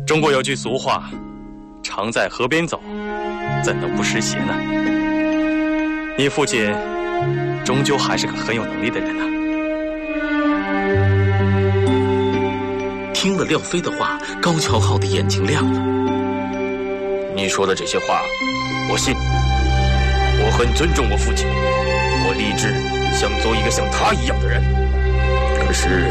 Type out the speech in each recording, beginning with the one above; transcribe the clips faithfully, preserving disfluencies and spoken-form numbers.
中国有句俗话，常在河边走，怎能不湿鞋呢？你父亲终究还是个很有能力的人呐。 听了廖飞的话，高桥浩的眼睛亮了。 你说的这些话，我信。我很尊重我父亲，我立志想做一个像他一样的人。可是，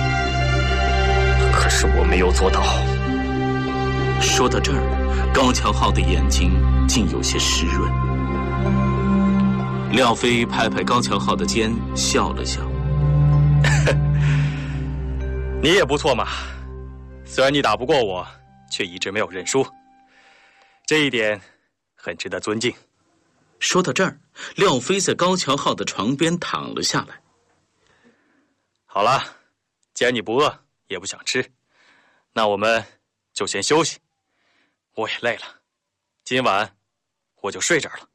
可是我没有做到。 说到这儿，高桥浩的眼睛竟有些湿润。廖飞拍拍高桥浩的肩，笑了笑：“ 你也不错嘛，虽然你打不过我，却一直没有认输，这一点很值得尊敬。” 说到这儿，廖飞在高桥浩的床边躺了下来。 好了，既然你不饿，也不想吃，那我们就先休息。我也累了，今晚我就睡这儿了。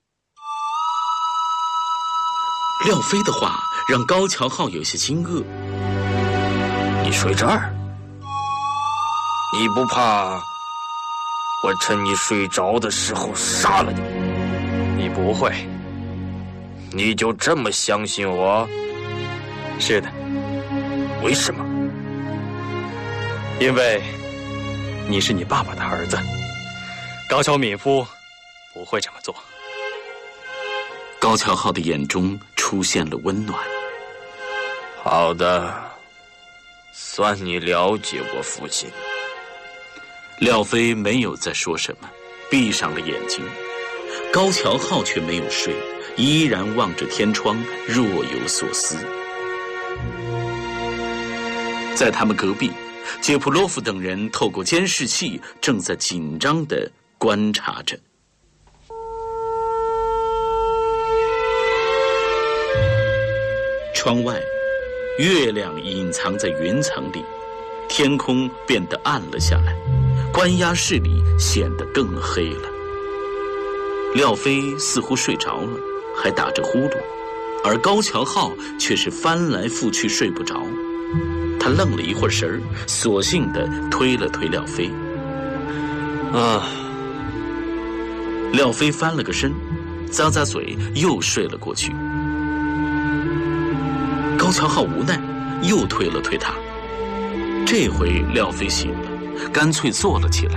廖飞的话让高桥浩有些惊愕。 你睡这儿？你不怕我趁你睡着的时候杀了你？ 你不会。 你就这么相信我？ 是的。 为什么？ 因为你是你爸爸的儿子，高桥敏夫不会这么做。 高桥浩的眼中出现了温暖。 好的，算你了解我父亲。 廖飞没有再说什么，闭上了眼睛。高桥浩却没有睡，依然望着天窗，若有所思。在他们隔壁，杰普洛夫等人透过监视器正在紧张地观察着。窗外，月亮隐藏在云层里，天空变得暗了下来，关押室里显得更黑了。廖飞似乎睡着了，还打着呼噜，而高桥浩却是翻来覆去睡不着。他愣了一会儿神儿，索性地推了推廖飞。 啊！ 廖飞翻了个身，咂咂嘴，又睡了过去。高桥浩无奈，又推了推他。这回廖飞醒了，干脆坐了起来。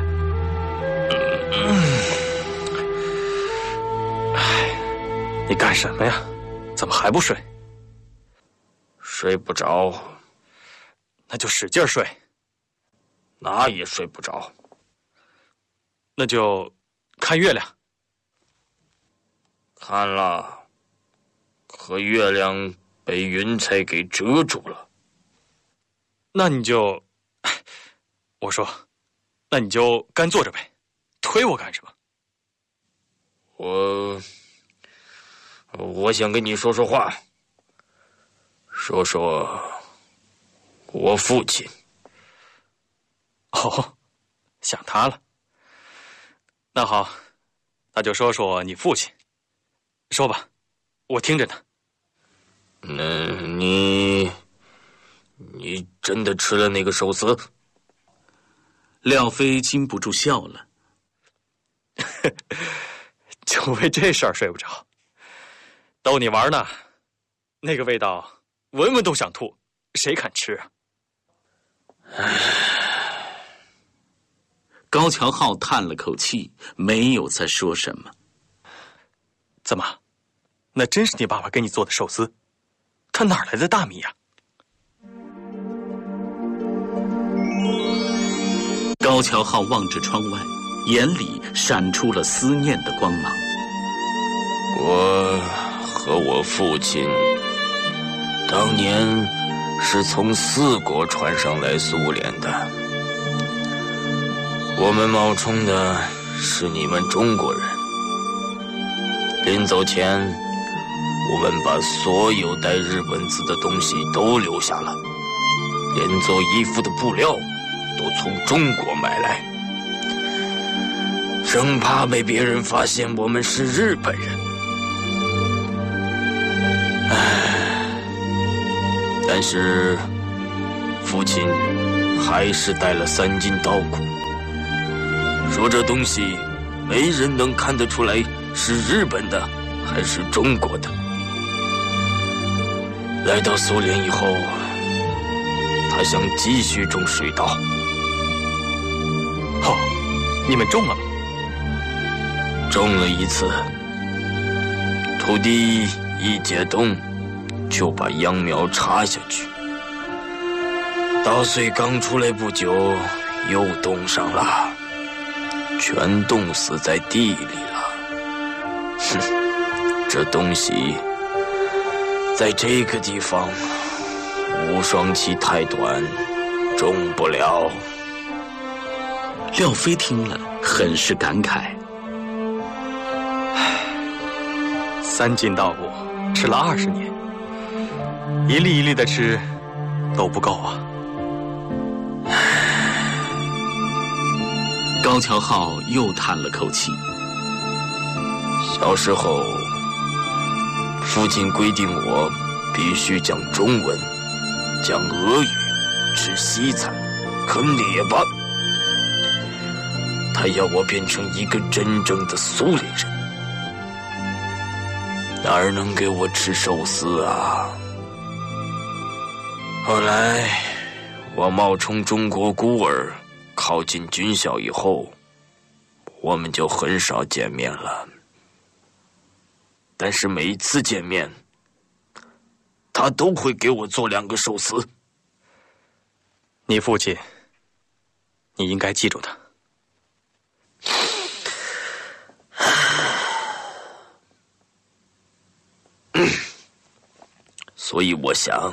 哎，你干什么呀？怎么还不睡？ 睡不着。 那就使劲睡。 那也睡不着。 那就看月亮。 看了，可月亮被云彩给遮住了。 那你就，我说，那你就干坐着呗，推我干什么？ 我，我想跟你说说话，说说我父亲。 哦，想他了。那好，那就说说你父亲。说吧，我听着呢。 那你，你真的吃了那个寿司？ 廖飞禁不住笑了。 就为这事儿睡不着，逗你玩呢。那个味道，闻闻都想吐，谁敢吃啊？ 高桥浩叹了口气，没有再说什么。 怎么，那真是你爸爸给你做的寿司？他哪来的大米呀？ 高桥浩望着窗外，眼里闪出了思念的光芒。 我和我父亲当年是从四国传上来苏联的，我们冒充的是你们中国人。临走前，我们把所有带日本字的东西都留下了，连做衣服的布料都从中国买来，生怕被别人发现我们是日本人。唉，但是父亲还是带了三斤稻谷， 说这东西没人能看得出来是日本的还是中国的。来到苏联以后，他想继续种水稻。 哦，你们种了吗？ 种了一次，土地一解冻，就把秧苗插下去。稻穗刚出来不久，又冻上了，全冻死在地里了。哼，这东西在这个地方无霜期太短，种不了。 廖飞听了，很是感慨。 三斤稻谷吃了二十年，一粒一粒的吃都不够啊！ 高桥浩又叹了口气。 小时候，父亲规定我必须讲中文，讲俄语，吃西餐，啃列巴。他要我变成一个真正的苏联人，哪儿能给我吃寿司啊？后来，我冒充中国孤儿，考进军校以后，我们就很少见面了。但是每一次见面，他都会给我做两个寿司。 你父亲，你应该记住他。 所以我想，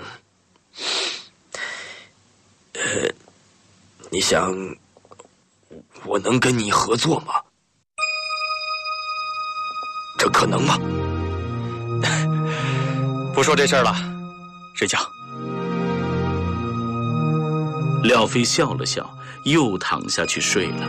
呃，你想我能跟你合作吗？这可能吗？ 不说这事儿了，睡觉。 廖飞笑了笑，又躺下去睡了。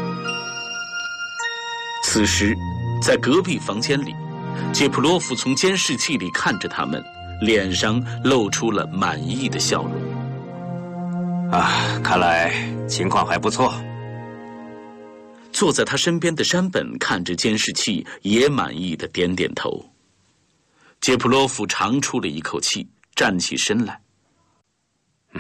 此时，在隔壁房间里，杰普洛夫从监视器里看着他们，脸上露出了满意的笑容。 啊，看来情况还不错。 坐在他身边的山本看着监视器，也满意的点点头。杰普洛夫长出了一口气，站起身来。 嗯，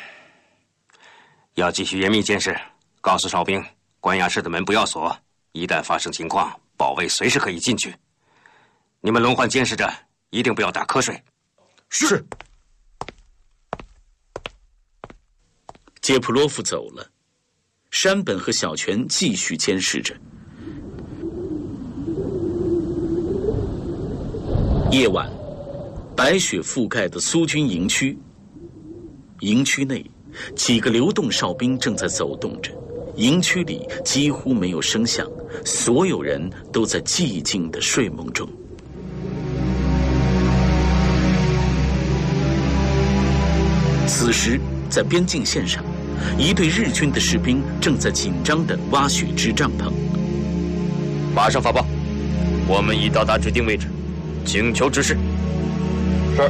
要继续严密监视，告诉哨兵，关押室的门不要锁，一旦发生情况，保卫随时可以进去。你们轮换监视着，一定不要打瞌睡。 是。 杰普洛夫走了，山本和小泉继续监视着。夜晚，白雪覆盖的苏军营区，营区内几个流动哨兵正在走动着，营区里几乎没有声响，所有人都在寂静的睡梦中。此时，在边境线上，一队日军的士兵正在紧张地挖雪支帐篷。 马上发报，我们已到达指定位置，请求指示。是。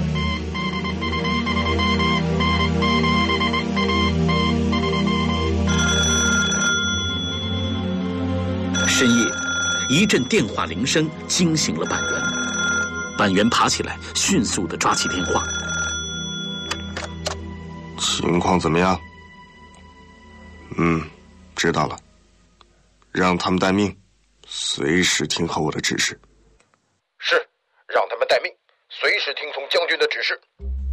深夜，一阵电话铃声惊醒了板垣。板垣爬起来，迅速地抓起电话。 情况怎么样？嗯，知道了。让他们待命，随时听候我的指示。 是，让他们待命，随时听从将军的指示。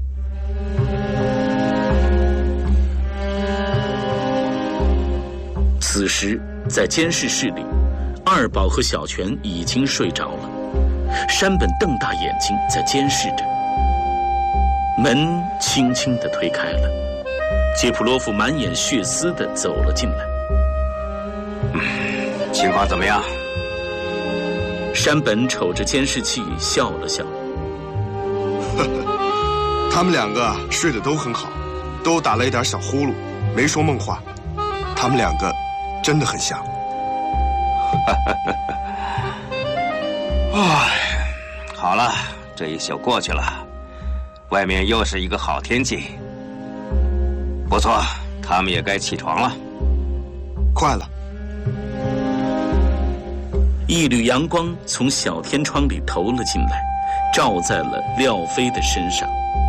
此时，在监视室里，二宝和小泉已经睡着了。山本瞪大眼睛在监视着。门轻轻地推开了，杰普洛夫满眼血丝地走了进来。 嗯，情况怎么样？ 山本瞅着监视器笑了笑。 呵呵，他们两个睡得都很好，都打了一点小呼噜，没说梦话。他们两个真的很像。 唉，好了，这一宿过去了，外面又是一个好天气。不错，他们也该起床了。 快了。 一缕阳光从小天窗里投了进来，照在了廖飞的身上。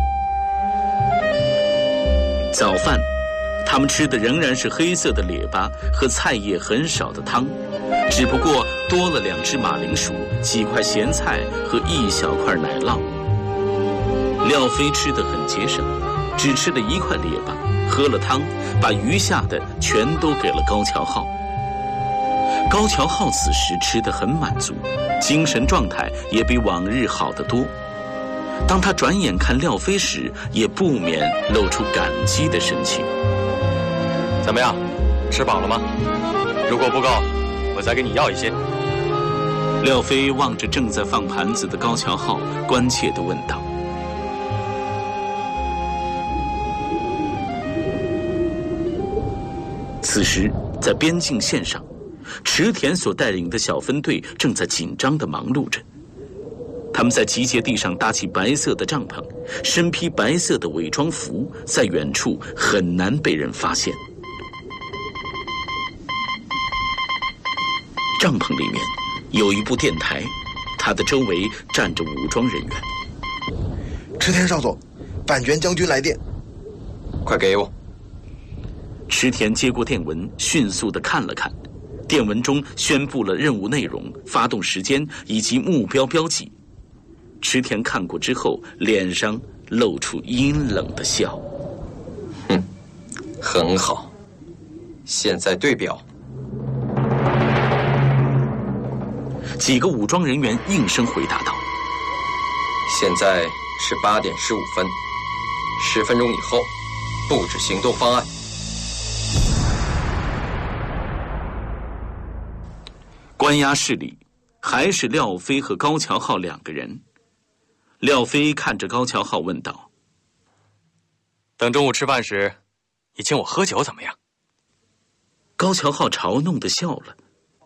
早饭，他们吃的仍然是黑色的列巴和菜叶很少的汤，只不过多了两只马铃薯、几块咸菜和一小块奶酪。廖飞吃得很节省，只吃了一块列巴，喝了汤，把余下的全都给了高桥浩。高桥浩此时吃得很满足，精神状态也比往日好得多。当他转眼看廖飞时，也不免露出感激的神情。 怎么样，吃饱了吗？如果不够，我再给你要一些。 廖飞望着正在放盘子的高桥浩，关切地问道。此时，在边境线上，池田所带领的小分队正在紧张地忙碌着。他们在集结地上搭起白色的帐篷，身披白色的伪装服，在远处很难被人发现。帐篷里面有一部电台，它的周围站着武装人员。 池田少佐，板垣将军来电。 快给我。 池田接过电文，迅速地看了看，电文中宣布了任务内容、发动时间以及目标标记。池田看过之后，脸上露出阴冷的笑。 哼，很好。现在对表。 几个武装人员应声回答道：“ 现在是八点十五分，十分钟以后布置行动方案。” 关押室里还是廖飞和高桥浩两个人。廖飞看着高桥浩问道：“ 等中午吃饭时，你请我喝酒怎么样？” 高桥浩嘲弄地笑了。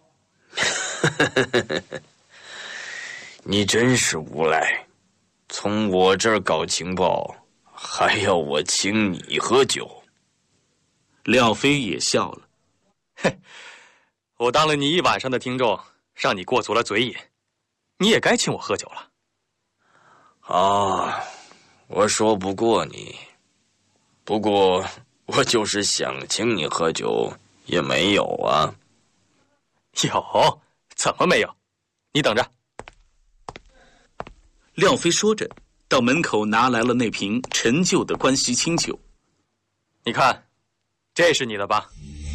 你真是无赖，从我这儿搞情报，还要我请你喝酒。 廖飞也笑了。 哼，我当了你一晚上的听众，让你过足了嘴瘾，你也该请我喝酒了。 啊，我说不过你，不过我就是想请你喝酒也没有啊。 有？怎么没有？你等着。 廖飞说着，到门口拿来了那瓶陈旧的关西清酒。 你看，这是你的吧？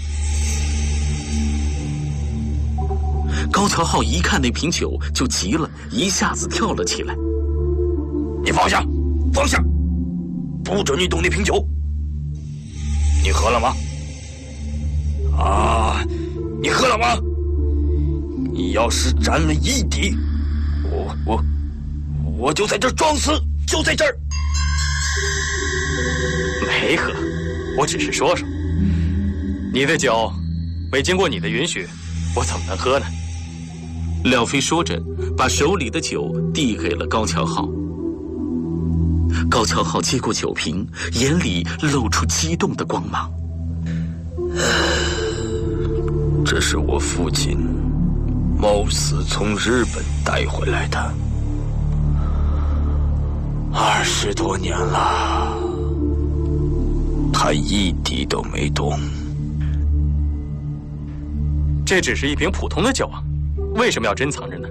高桥浩一看那瓶酒就急了，一下子跳了起来。 你放下，放下！不准你动那瓶酒。你喝了吗？啊，你喝了吗？你要是沾了一滴，我我我就在这儿装死，就在这儿。 没喝，我只是说说。你的酒没经过你的允许，我怎么能喝呢？ 廖飞说着，把手里的酒递给了高桥浩。高桥浩接过酒瓶，眼里露出激动的光芒。 这是我父亲冒死从日本带回来的，二十多年了，他一滴都没动。 这只是一瓶普通的酒啊，为什么要珍藏着呢？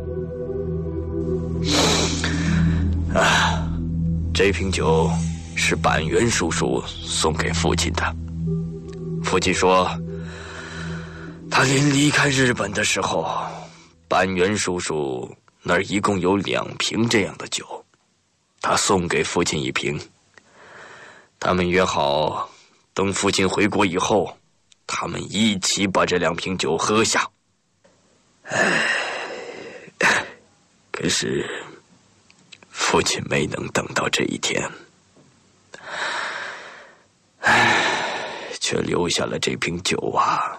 啊，这瓶酒是板垣叔叔送给父亲的。父亲说，他临离开日本的时候，板垣叔叔那儿一共有两瓶这样的酒，他送给父亲一瓶。他们约好，等父亲回国以后，他们一起把这两瓶酒喝下。唉，可是父亲没能等到这一天，唉，却留下了这瓶酒啊！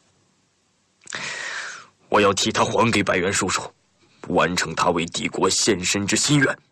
我要替他还给板垣叔叔，完成他为帝国献身之心愿。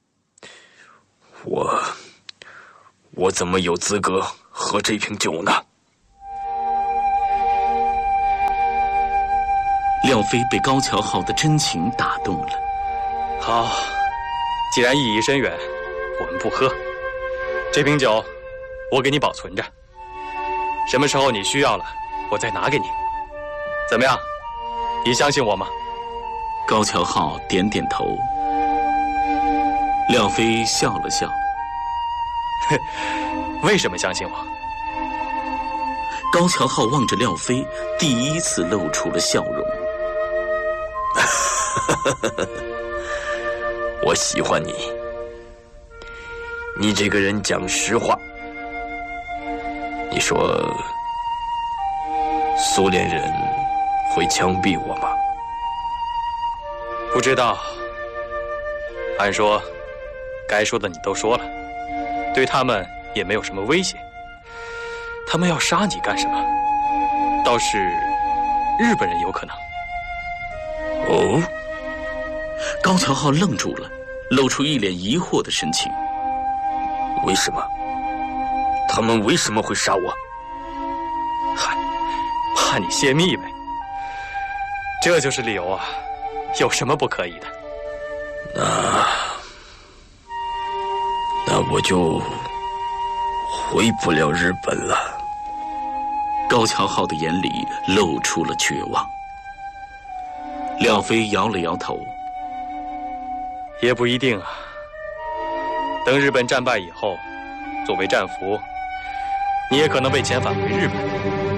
我，我怎么有资格喝这瓶酒呢？ 廖飞被高桥浩的真情打动了。 好，既然意义深远，我们不喝。这瓶酒，我给你保存着。什么时候你需要了，我再拿给你。怎么样？你相信我吗？ 高桥浩点点头。廖飞笑了笑。 为什么相信我？ 高桥浩望着廖飞，第一次露出了笑容。 我喜欢你，你这个人讲实话。你说苏联人会枪毙我吗？ 不知道。按说该说的你都说了，对他们也没有什么威胁。他们要杀你干什么？倒是日本人有可能。 哦， 高桥浩愣住了，露出一脸疑惑的神情。 为什么？他们为什么会杀我？ 嗨，怕你泄密呗。这就是理由啊，有什么不可以的？ 那那我就回不了日本了。 高桥浩的眼里露出了绝望。廖飞摇了摇头。 也不一定啊。等日本战败以后，作为战俘，你也可能被遣返回日本。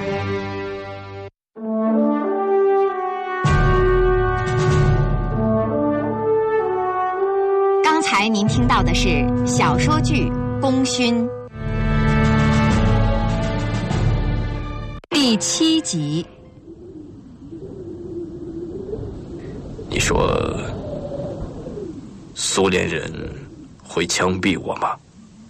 刚才您听到的是小说剧《功勋》第七集。 你说苏联人会枪毙我吗？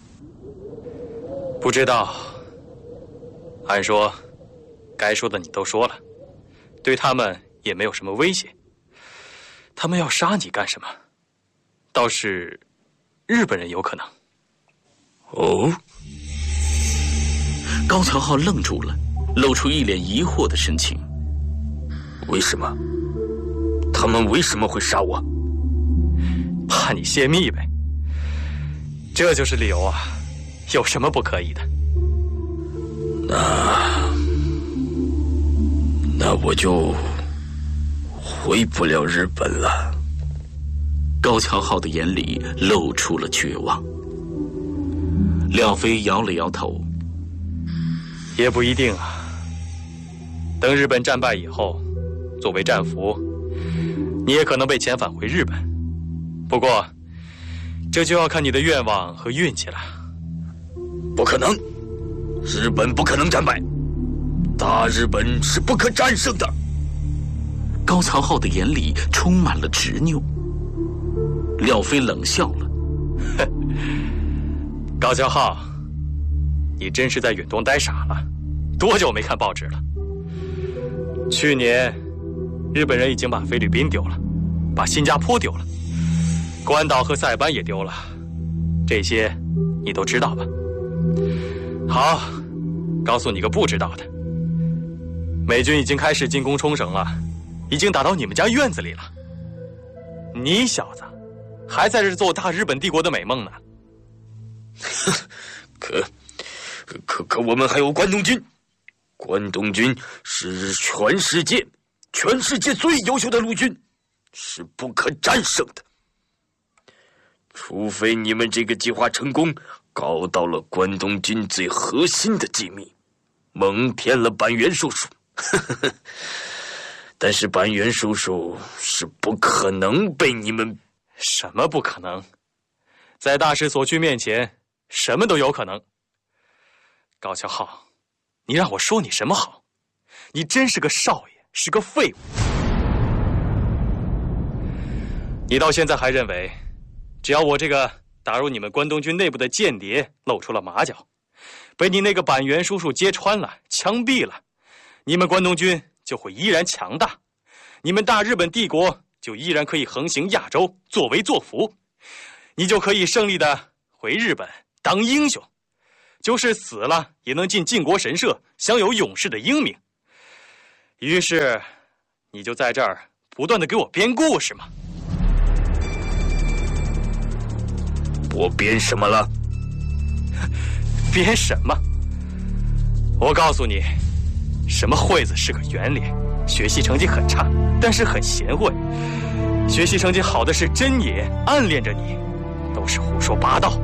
不知道。按说该说的你都说了，对他们也没有什么威胁。他们要杀你干什么？倒是日本人有可能。 哦， 高桥浩愣住了，露出一脸疑惑的神情。 为什么？他们为什么会杀我？ 怕你泄密呗。这就是理由啊，有什么不可以的？ 那那我就回不了日本了。 高桥浩的眼里露出了绝望。廖飞摇了摇头。 也不一定啊。等日本战败以后，作为战俘，你也可能被遣返回日本。不过这就要看你的愿望和运气了。 不可能，日本不可能战败，大日本是不可战胜的。 高桥浩的眼里充满了执拗。廖飞冷笑了。 高桥浩，你真是在远东待傻了，多久没看报纸了？去年日本人已经把菲律宾丢了，把新加坡丢了，关岛和塞班也丢了，这些你都知道吧？好，告诉你个不知道的，美军已经开始进攻冲绳了，已经打到你们家院子里了。你小子还在这做大日本帝国的美梦呢。 可可可我们还有关东军，关东军是全世界全世界最优秀的陆军，是不可战胜的。除非你们这个计划成功，搞到了关东军最核心的机密，蒙骗了板垣叔叔。但是板垣叔叔是不可能被你们…… 什么不可能？在大势所趋面前，什么都有可能。高桥浩，你让我说你什么好？你真是个少爷，是个废物。你到现在还认为，只要我这个打入你们关东军内部的间谍露出了马脚，被你那个板垣叔叔揭穿了，枪毙了，你们关东军就会依然强大，你们大日本帝国就依然可以横行亚洲，作威作福，你就可以胜利的回日本当英雄，就是死了也能进靖国神社，享有勇士的英名。于是你就在这儿不断的给我编故事吗？ 我编什么了？ 编什么？我告诉你，什么惠子是个圆脸，学习成绩很差，但是很贤惠；学习成绩好的是真野，暗恋着你，都是胡说八道。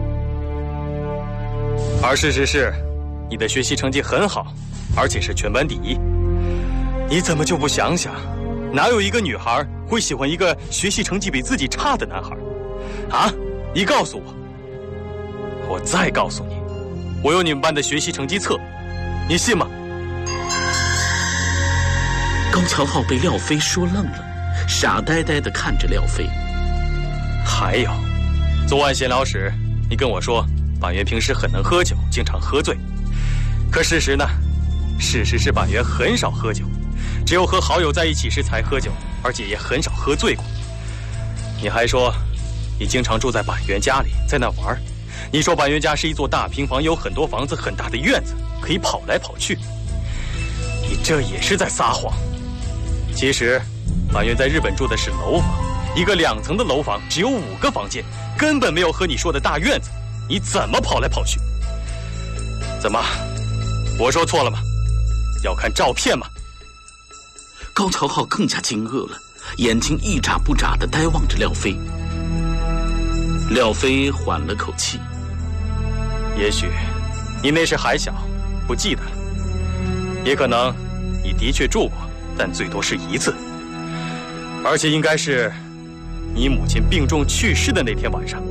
而事实是，你的学习成绩很好，而且是全班第一。你怎么就不想想，哪有一个女孩会喜欢一个学习成绩比自己差的男孩？啊？你告诉我。我再告诉你，我有你们班的学习成绩册，你信吗？ 高桥浩被廖飞说愣了，傻呆呆地看着廖飞。 还有，昨晚闲聊时，你跟我说板垣平时很能喝酒，经常喝醉。可事实呢？事实是板垣很少喝酒，只有和好友在一起时才喝酒，而且也很少喝醉过。你还说，你经常住在板垣家里，在那玩。你说板垣家是一座大平房，有很多房子，很大的院子，可以跑来跑去。你这也是在撒谎。其实，板垣在日本住的是楼房，一个两层的楼房，只有五个房间，根本没有和你说的大院子。你怎么跑来跑去？怎么？我说错了吗？要看照片吗？ 高桥浩更加惊愕了，眼睛一眨不眨地呆望着廖飞。廖飞缓了口气。 也许你那时还小，不记得了，也可能你的确住过，但最多是一次，而且应该是你母亲病重去世的那天晚上。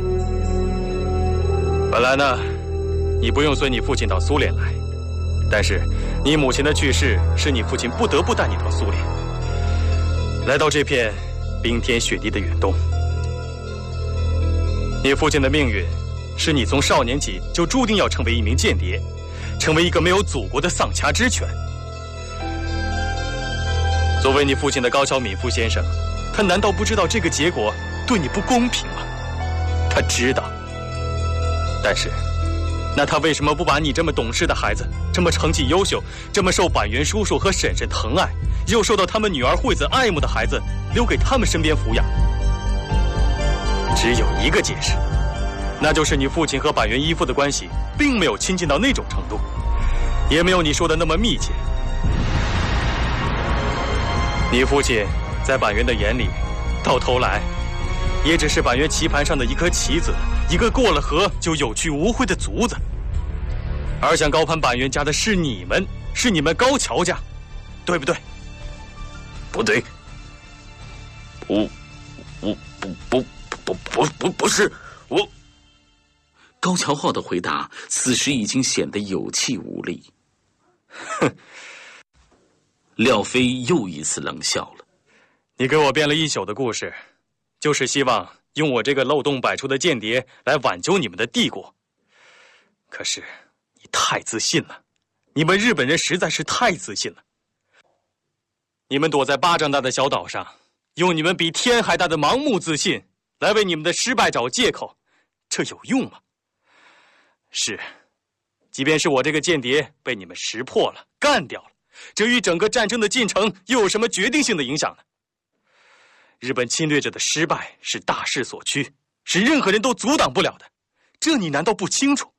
本来呢，你不用随你父亲到苏联来，但是你母亲的去世使你父亲不得不带你到苏联，来到这片冰天雪地的远东。你父亲的命运是你从少年起就注定要成为一名间谍，成为一个没有祖国的丧家之犬。作为你父亲的高桥敏夫先生，他难道不知道这个结果对你不公平吗？他知道。但是，那他为什么不把你这么懂事的孩子，这么成绩优秀，这么受板垣叔叔和婶婶疼爱，又受到他们女儿惠子爱慕的孩子，留给他们身边抚养？只有一个解释，那就是你父亲和板垣依附的关系并没有亲近到那种程度，也没有你说的那么密切。你父亲在板垣的眼里，到头来也只是板垣棋盘上的一颗棋子，一个过了河就有去无回的卒子。而想高攀板垣家的是你们，是你们高桥家，对不对？ 不对，不，不不不不不不不是我。 高桥浩的回答此时已经显得有气无力。 哼， 廖飞又一次冷笑了。 你给我编了一宿的故事，就是希望用我这个漏洞百出的间谍来挽救你们的帝国。可是你太自信了，你们日本人实在是太自信了。你们躲在巴掌大的小岛上，用你们比天还大的盲目自信来为你们的失败找借口，这有用吗？是，即便是我这个间谍被你们识破了，干掉了，这与整个战争的进程又有什么决定性的影响呢？日本侵略者的失败是大势所趋，是任何人都阻挡不了的，这你难道不清楚？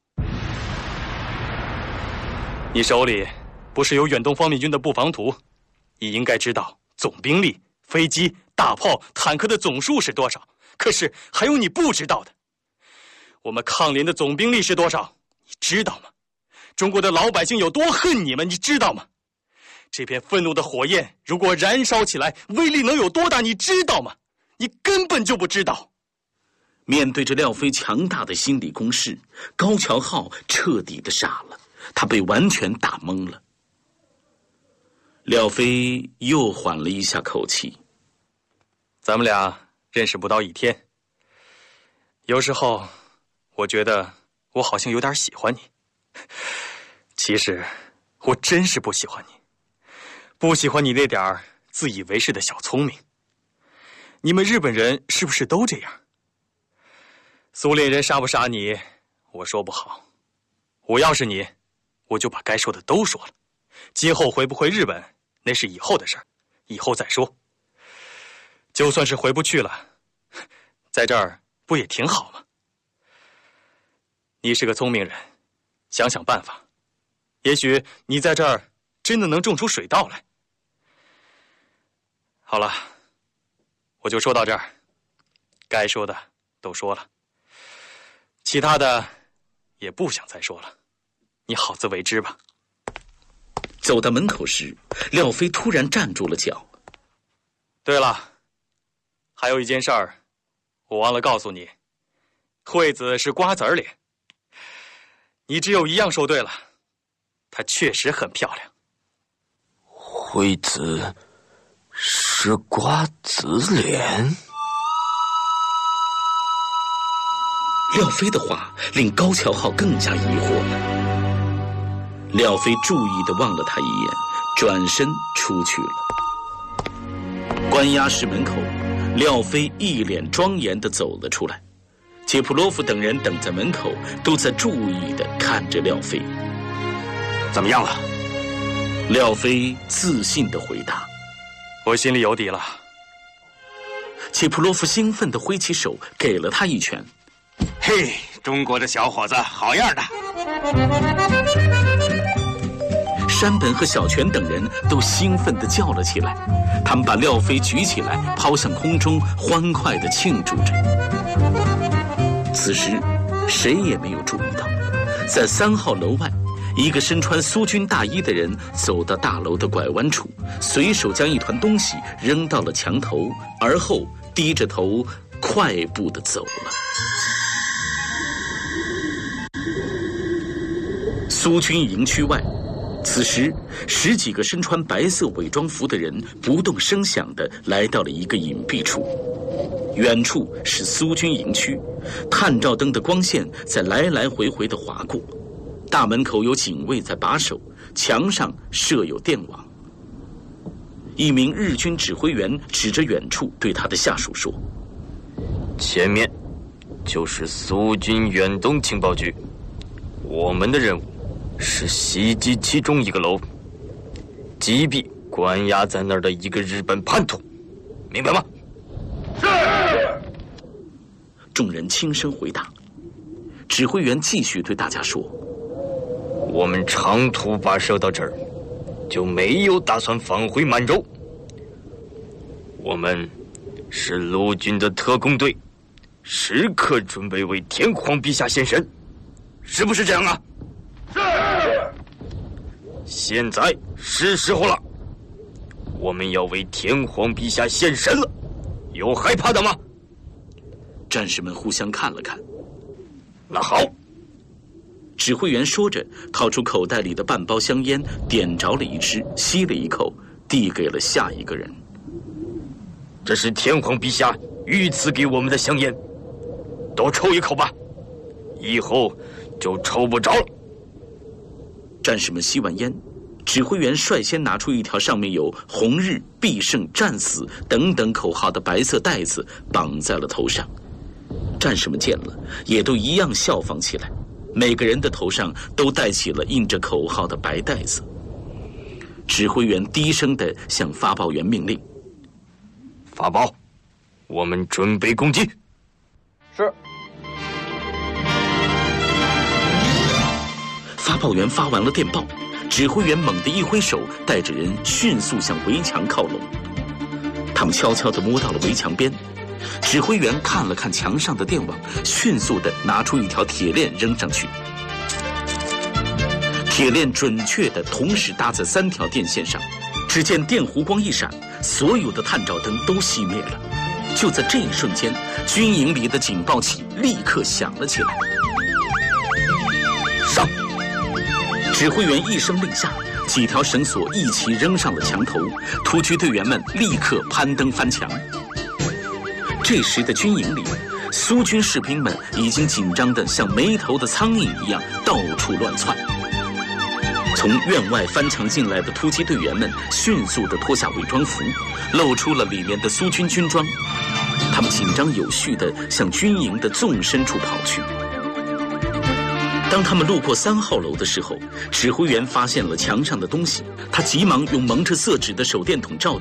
你手里不是有远东方面军的布防图，你应该知道总兵力、飞机、大炮、坦克的总数是多少。可是还有你不知道的，我们抗联的总兵力是多少？你知道吗？中国的老百姓有多恨你们，你知道吗？这片愤怒的火焰如果燃烧起来，威力能有多大？你知道吗？你根本就不知道。 面对着廖飞强大的心理攻势，高桥浩彻底的傻了，他被完全打懵了。廖飞又缓了一下口气。 咱们俩认识不到一天，有时候我觉得我好像有点喜欢你，其实我真是不喜欢你，不喜欢你那点儿自以为是的小聪明。你们日本人是不是都这样？苏联人杀不杀你，我说不好。我要是你，我就把该说的都说了。今后回不回日本，那是以后的事儿， 以后再说。就算是回不去了，在这儿不也挺好吗？你是个聪明人，想想办法，也许你在这儿真的能种出水稻来。好了，我就说到这儿，该说的都说了，其他的也不想再说了，你好自为之吧。 走到门口时，廖飞突然站住了脚。 对了，还有一件事儿，我忘了告诉你，惠子是瓜子儿脸。你只有一样说对了，她确实很漂亮。 惠子是瓜子脸？ 廖飞的话令高桥浩更加疑惑了。廖飞注意地望了他一眼，转身出去了。关押室门口，廖飞一脸庄严地走了出来。杰普洛夫等人等在门口，都在注意地看着廖飞。 怎么样了？ 廖飞自信地回答：“ 我心里有底了。” 杰普洛夫兴奋地挥起手，给了他一拳。 嘿，中国的小伙子，好样的！ 山本和小泉等人都兴奋地叫了起来，他们把廖飞举起来，抛向空中，欢快地庆祝着。此时，谁也没有注意到，在三号楼外，一个身穿苏军大衣的人走到大楼的拐弯处，随手将一团东西扔到了墙头，而后低着头快步地走了。苏军营区外，此时十几个身穿白色伪装服的人不动声响地来到了一个隐蔽处。远处是苏军营区，探照灯的光线在来来回回地划过。大门口有警卫在把守，墙上设有电网。一名日军指挥员指着远处对他的下属说：“ 前面就是苏军远东情报局，我们的任务是袭击其中一个楼，击毙关押在那儿的一个日本叛徒，明白吗？” 是。 众人轻声回答。指挥员继续对大家说：“ 我们长途跋涉到这儿，就没有打算返回满洲。我们是陆军的特工队，时刻准备为天皇陛下献身，是不是这样啊？” 是。 现在是时候了，我们要为天皇陛下献身了，有害怕的吗？ 战士们互相看了看。 那好， 指挥员说着，掏出口袋里的半包香烟，点着了一支，吸了一口，递给了下一个人。 这是天皇陛下御赐给我们的香烟，多抽一口吧，以后就抽不着了。 战士们吸完烟，指挥员率先拿出一条上面有“红日必胜战死”等等口号的白色带子，绑在了头上。战士们见了，也都一样效仿起来，每个人的头上都戴起了印着口号的白带子。指挥员低声地向发报员命令：“ 发报，我们准备攻击。” 是。 发报员发完了电报，指挥员猛地一挥手，带着人迅速向围墙靠拢。他们悄悄地摸到了围墙边，指挥员看了看墙上的电网，迅速地拿出一条铁链扔上去。铁链准确地同时搭在三条电线上，只见电弧光一闪，所有的探照灯都熄灭了。就在这一瞬间，军营里的警报器立刻响了起来。 上！ 指挥员一声令下，几条绳索一齐扔上了墙头，突击队员们立刻攀登翻墙。这时的军营里，苏军士兵们已经紧张得像没头的苍蝇一样到处乱窜。从院外翻墙进来的突击队员们迅速地脱下伪装服，露出了里面的苏军军装。他们紧张有序地向军营的纵深处跑去。当他们路过三号楼的时候，指挥员发现了墙上的东西，他急忙用蒙着色纸的手电筒照